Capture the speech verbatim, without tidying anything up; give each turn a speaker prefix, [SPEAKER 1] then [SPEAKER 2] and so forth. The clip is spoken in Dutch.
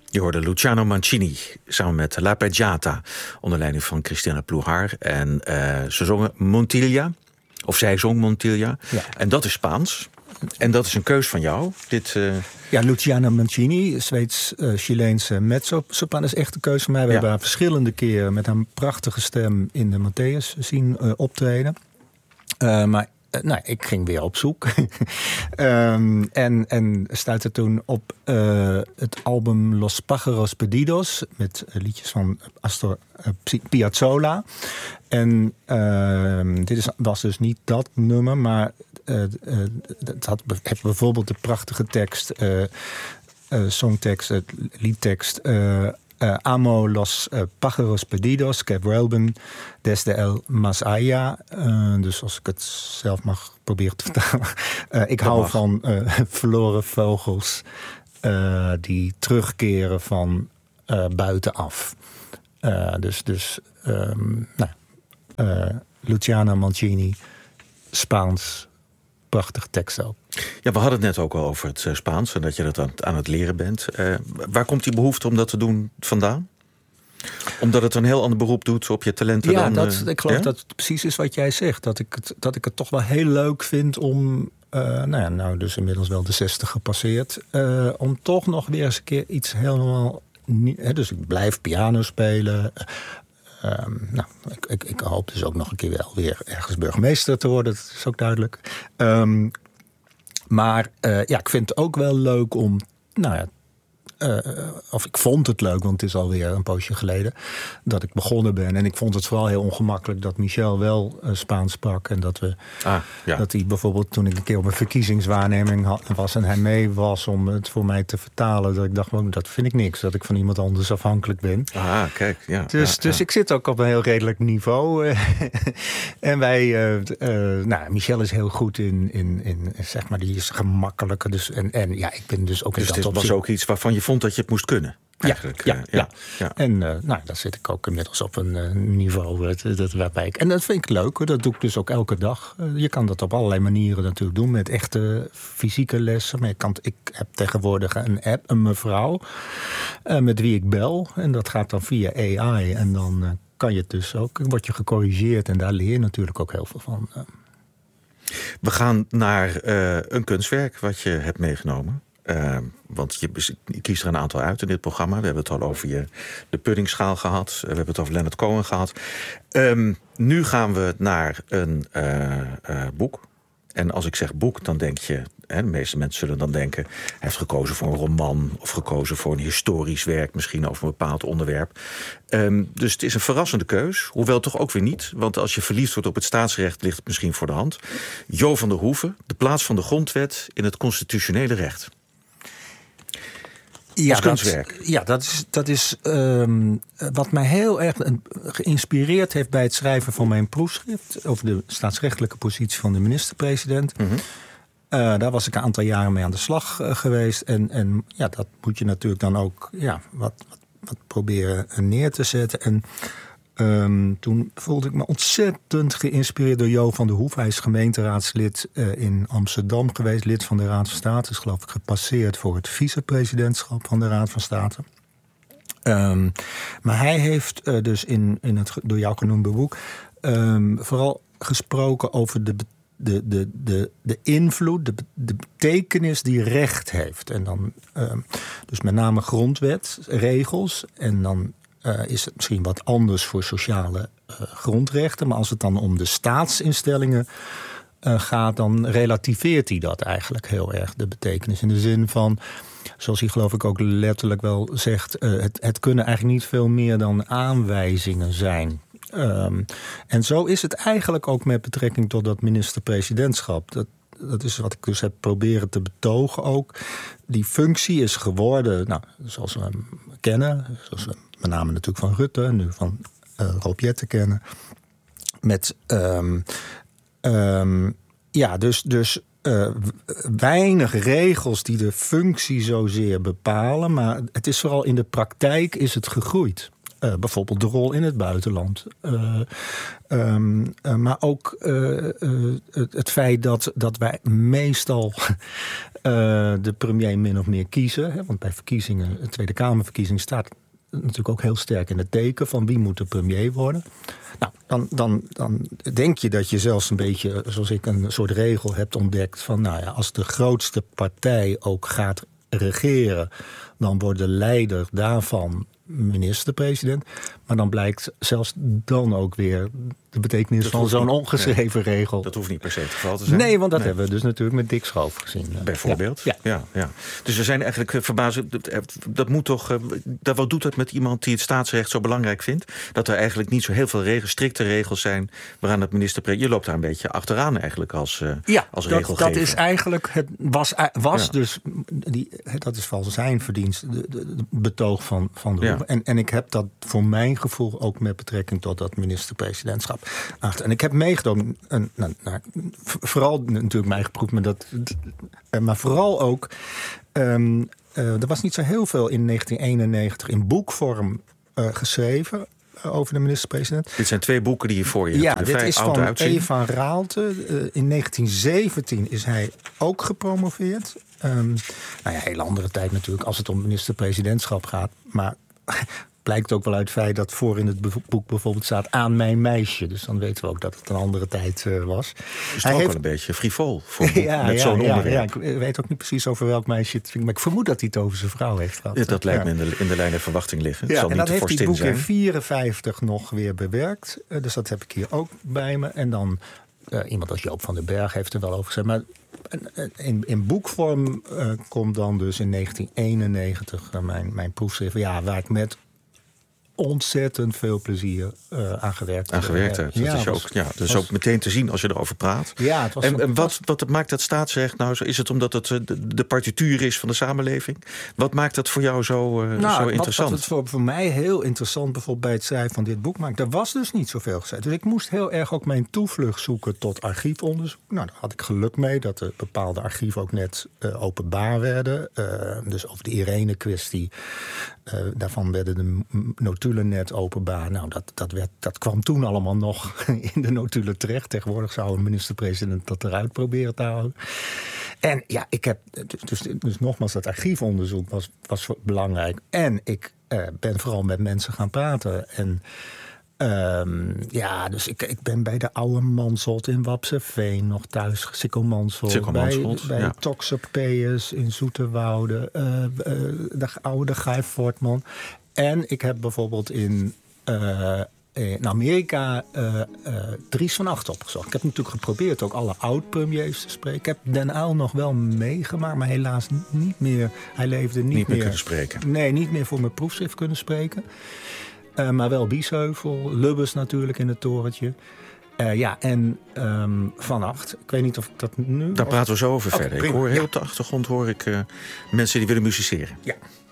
[SPEAKER 1] Je hoorde Luciano Mancini samen met La Peggiata onder leiding van Christina Plouhar. En uh, ze zongen Montilla, of zij zong Montilla. Ja. En dat is Spaans. En dat is een keus van jou. Dit, uh...
[SPEAKER 2] Ja, Luciano Mancini, Zweeds-Chileense uh, mezzo-sopraan, is echt een keuze van mij. We ja. hebben haar verschillende keren met haar prachtige stem in de Matthäus zien uh, optreden. Uh, maar Uh, nou, ik ging weer op zoek. um, en, en stuitte toen op uh, het album Los Pájaros Perdidos met uh, liedjes van Astor uh, Piazzolla. En uh, dit is, was dus niet dat nummer, maar uh, uh, het had heeft bijvoorbeeld de prachtige tekst, uh, uh, songtekst, uh, liedtekst. Uh, Uh, Amo los uh, pájaros perdidos que vuelven desde el más allá. Uh, dus als ik het zelf mag proberen te vertalen. Uh, ik hou mag. van uh, verloren vogels uh, die terugkeren van uh, buitenaf. Uh, dus dus um, nou, uh, Luciano Mancini, Spaans, prachtige tekst ook.
[SPEAKER 1] Ja, we hadden het net ook al over het Spaans en dat je dat aan, aan het leren bent. Uh, waar komt die behoefte om dat te doen vandaan? Omdat het een heel ander beroep doet op je talenten
[SPEAKER 2] ja,
[SPEAKER 1] dan...
[SPEAKER 2] Dat,
[SPEAKER 1] uh,
[SPEAKER 2] ik geloof
[SPEAKER 1] ja?
[SPEAKER 2] dat het precies is wat jij zegt. Dat ik het, dat ik het toch wel heel leuk vind om... Uh, nou ja, nou dus inmiddels wel de zestig gepasseerd. Uh, om toch nog weer eens een keer iets helemaal... Hè, dus ik blijf piano spelen... Um, nou, ik, ik, ik hoop dus ook nog een keer wel weer ergens burgemeester te worden. Dat is ook duidelijk. Um, maar uh, ja, ik vind het ook wel leuk om... Nou ja, uh, of ik vond het leuk, want het is alweer een poosje geleden... dat ik begonnen ben. En ik vond het vooral heel ongemakkelijk dat Michel wel uh, Spaans sprak. En dat we ah, ja. dat hij bijvoorbeeld toen ik een keer op een verkiezingswaarneming had, was... en hij mee was om het voor mij te vertalen... dat ik dacht, well, dat vind ik niks. Dat ik van iemand anders afhankelijk ben.
[SPEAKER 1] Ah, kijk, ja.
[SPEAKER 2] Dus,
[SPEAKER 1] ja,
[SPEAKER 2] dus
[SPEAKER 1] ja.
[SPEAKER 2] ik zit ook op een heel redelijk niveau. En wij... Uh, uh, nou, Michel is heel goed in, in, in... zeg maar, die is gemakkelijker. Dus, en, en ja, ik ben dus ook
[SPEAKER 1] dus
[SPEAKER 2] in dat
[SPEAKER 1] dit was ook iets waarvan je vond dat je het moest kunnen? Eigenlijk.
[SPEAKER 2] Ja, ja,
[SPEAKER 1] ja,
[SPEAKER 2] ja.
[SPEAKER 1] ja.
[SPEAKER 2] En uh, nou, daar zit ik ook inmiddels op een uh, niveau dat, dat, waarbij ik... En dat vind ik leuk, hoor. Dat doe ik dus ook elke dag. Uh, je kan dat op allerlei manieren natuurlijk doen, met echte fysieke lessen. Maar ik, kan, ik heb tegenwoordig een app, een mevrouw, uh, met wie ik bel. En dat gaat dan via A I. En dan uh, kan je het dus ook, word je gecorrigeerd. En daar leer je natuurlijk ook heel veel van. Uh.
[SPEAKER 1] We gaan naar uh, een kunstwerk wat je hebt meegenomen. Uh, want je, je kiest er een aantal uit in dit programma. We hebben het al over je, de puddingschaal gehad. We hebben het over Leonard Cohen gehad. Um, nu gaan we naar een uh, uh, boek. En als ik zeg boek, dan denk je... Hè, de meeste mensen zullen dan denken... hij heeft gekozen voor een roman... of gekozen voor een historisch werk... misschien over een bepaald onderwerp. Um, dus het is een verrassende keus. Hoewel toch ook weer niet. Want als je verliefd wordt op het staatsrecht... ligt het misschien voor de hand. Jo van der Hoeven, de plaats van de grondwet... in het constitutionele recht.
[SPEAKER 2] Ja,
[SPEAKER 1] als kunstwerk.
[SPEAKER 2] Dat, ja, dat is, dat is um, wat mij heel erg geïnspireerd heeft... bij het schrijven van mijn proefschrift... over de staatsrechtelijke positie van de minister-president. Mm-hmm. Uh, daar was ik een aantal jaren mee aan de slag uh, geweest. En, en ja, dat moet je natuurlijk dan ook ja, wat, wat, wat proberen neer te zetten. En um, toen voelde ik me ontzettend geïnspireerd door Jo van der Hoef. Hij is gemeenteraadslid uh, in Amsterdam geweest. Lid van de Raad van State. Is geloof ik gepasseerd voor het vicepresidentschap van de Raad van State. Um, maar hij heeft uh, dus in, in het door jou genoemde boek... Um, vooral gesproken over de De, de, de, de invloed, de, de betekenis die recht heeft. En dan uh, dus met name grondwet, regels. En dan uh, is het misschien wat anders voor sociale uh, grondrechten. Maar als het dan om de staatsinstellingen uh, gaat... dan relativeert hij dat eigenlijk heel erg, de betekenis. In de zin van, zoals hij geloof ik ook letterlijk wel zegt... Uh, het, het kunnen eigenlijk niet veel meer dan aanwijzingen zijn... Um, en zo is het eigenlijk ook met betrekking tot dat minister-presidentschap. Dat, dat is wat ik dus heb proberen te betogen ook. Die functie is geworden, nou, zoals we hem kennen... zoals we met name natuurlijk van Rutte en nu van uh, Rob Jetten kennen... met, um, um, ja, dus... dus Uh, weinig regels die de functie zozeer bepalen... maar het is vooral in de praktijk is het gegroeid. Uh, bijvoorbeeld de rol in het buitenland. Uh, um, uh, maar ook uh, uh, het, het feit dat, dat wij meestal uh, de premier min of meer kiezen. Hè, want bij verkiezingen, de Tweede Kamerverkiezing staat natuurlijk ook heel sterk in het teken van wie moet de premier worden. Nou, dan, dan, dan denk je dat je zelfs een beetje, zoals ik, een soort regel hebt ontdekt van, nou ja, als de grootste partij ook gaat regeren, dan wordt de leider daarvan minister-president. Maar dan blijkt zelfs dan ook weer de betekenis
[SPEAKER 1] dat
[SPEAKER 2] van zo'n
[SPEAKER 1] niet,
[SPEAKER 2] ongeschreven
[SPEAKER 1] nee,
[SPEAKER 2] regel.
[SPEAKER 1] Dat hoeft niet per se het geval te zijn.
[SPEAKER 2] Nee, want dat
[SPEAKER 1] nee.
[SPEAKER 2] hebben we dus natuurlijk met Dick Schoof gezien.
[SPEAKER 1] Bijvoorbeeld.
[SPEAKER 2] Ja, ja.
[SPEAKER 1] Ja, ja. Dus we zijn eigenlijk verbaasd. Dat moet toch. Dat, wat doet dat met iemand die het staatsrecht zo belangrijk vindt? Dat er eigenlijk niet zo heel veel regels, strikte regels zijn waaraan het minister-president. Je loopt daar een beetje achteraan eigenlijk als, uh,
[SPEAKER 2] ja,
[SPEAKER 1] als
[SPEAKER 2] dat,
[SPEAKER 1] regelgever.
[SPEAKER 2] dat is eigenlijk. Het was, was
[SPEAKER 1] ja.
[SPEAKER 2] dus. Die, dat is van zijn verdienst. De, de, de betoog van, van de.
[SPEAKER 1] Ja.
[SPEAKER 2] En, en ik heb dat voor mijn gevoel ook met betrekking tot dat minister-presidentschap achter. En ik heb meegenomen. En, nou, nou, vooral natuurlijk mijn geproefd, maar dat. Maar vooral ook. Um, uh, er was niet zo heel veel in negentien eenennegentig in boekvorm uh, geschreven over de minister-president.
[SPEAKER 1] Dit zijn twee boeken die je voor je
[SPEAKER 2] ja,
[SPEAKER 1] hebt.
[SPEAKER 2] dit
[SPEAKER 1] vrij
[SPEAKER 2] is
[SPEAKER 1] oud
[SPEAKER 2] van
[SPEAKER 1] uitzien.
[SPEAKER 2] E. van Raalte. Uh, in negentien zeventien is hij ook gepromoveerd. Um, nou ja, hele andere tijd natuurlijk als het om minister-presidentschap gaat. Maar blijkt ook wel uit het feit dat voor in het boek bijvoorbeeld staat aan mijn meisje. Dus dan weten we ook dat het een andere tijd uh, was.
[SPEAKER 1] Dus toch ook
[SPEAKER 2] heeft...
[SPEAKER 1] wel een beetje frivol voor een boek
[SPEAKER 2] ja,
[SPEAKER 1] met
[SPEAKER 2] ja,
[SPEAKER 1] zo'n
[SPEAKER 2] ja,
[SPEAKER 1] onderwerp.
[SPEAKER 2] ja, ik weet ook niet precies over welk meisje het ging. Maar ik vermoed dat hij het over zijn vrouw heeft gehad.
[SPEAKER 1] Ja, dat lijkt
[SPEAKER 2] ja.
[SPEAKER 1] me in de, in de lijn der verwachting liggen. Het
[SPEAKER 2] Ja,
[SPEAKER 1] zal
[SPEAKER 2] en
[SPEAKER 1] niet
[SPEAKER 2] dat
[SPEAKER 1] te
[SPEAKER 2] heeft hij
[SPEAKER 1] vorstin
[SPEAKER 2] het boek
[SPEAKER 1] zijn.
[SPEAKER 2] in vierenvijftig nog weer bewerkt. Uh, dus dat heb ik hier ook bij me. En dan uh, iemand als Joop van den Berg heeft er wel over gezegd. Maar in, in boekvorm uh, komt dan dus in negentien eenennegentig uh, mijn, mijn proefschrift. Ja, waar ik met ontzettend veel plezier uh, aan gewerkt
[SPEAKER 1] Aan gewerkt hebt. Dat
[SPEAKER 2] ja,
[SPEAKER 1] is,
[SPEAKER 2] was,
[SPEAKER 1] ook, ja, dat is
[SPEAKER 2] was,
[SPEAKER 1] ook meteen te zien als je erover praat.
[SPEAKER 2] Ja, het was
[SPEAKER 1] en
[SPEAKER 2] een,
[SPEAKER 1] en wat, wat maakt dat staatsrecht nou zo? Is het omdat het de, de partituur is van de samenleving? Wat maakt dat voor jou zo, uh,
[SPEAKER 2] nou,
[SPEAKER 1] zo interessant?
[SPEAKER 2] Wat, wat het voor, voor mij heel interessant bijvoorbeeld bij het schrijven van dit boek maakt. Er was dus niet zoveel gezegd. Dus ik moest heel erg ook mijn toevlucht zoeken tot archiefonderzoek. Nou, daar had ik geluk mee dat er bepaalde archieven ook net uh, openbaar werden. Uh, dus over de Irene-kwestie. Uh, daarvan werden de notulen net openbaar. Nou, dat, dat, werd, dat kwam toen allemaal nog in de notulen terecht. Tegenwoordig zou een minister-president dat eruit proberen te houden. En ja, ik heb. Dus, dus nogmaals, dat archiefonderzoek was, was belangrijk. En ik uh, ben vooral met mensen gaan praten. En Um, ja, dus ik, ik ben bij de oude Mansholt in Wapseveen nog thuis. Sikko Mansholt.
[SPEAKER 1] Sikko Mansholt,
[SPEAKER 2] bij,
[SPEAKER 1] ja.
[SPEAKER 2] bij Toxopeus in Zoeterwoude. Uh, uh, de oude Guy Fortman. En ik heb bijvoorbeeld in, uh, in Amerika uh, uh, Dries van Acht opgezocht. Ik heb natuurlijk geprobeerd ook alle oud-premiers te spreken. Ik heb Den Uyl nog wel meegemaakt, maar helaas niet meer. Hij leefde niet,
[SPEAKER 1] niet meer,
[SPEAKER 2] meer
[SPEAKER 1] kunnen spreken.
[SPEAKER 2] Nee, niet meer voor mijn proefschrift kunnen spreken. Uh, maar wel Biesheuvel, Lubbers natuurlijk in het torentje. Uh, ja, en um, Van Acht. Ik weet niet of ik dat nu...
[SPEAKER 1] Daar
[SPEAKER 2] of...
[SPEAKER 1] praten we zo over
[SPEAKER 2] okay,
[SPEAKER 1] verder.
[SPEAKER 2] prima,
[SPEAKER 1] Ik hoor heel
[SPEAKER 2] ja.
[SPEAKER 1] op de achtergrond hoor ik uh, mensen die willen musiceren.
[SPEAKER 2] Ja.